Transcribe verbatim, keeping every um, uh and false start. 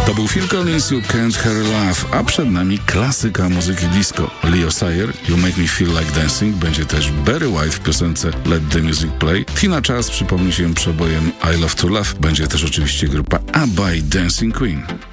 To był Phil Collins, You Can't Hurry Love, a przed nami klasyka muzyki disco. Leo Sayer, You Make Me Feel Like Dancing, będzie też Barry White w piosence Let the Music Play. Tina Charles przypomni się przebojem I Love to Love, będzie też oczywiście grupa ABBA i Dancing Queen.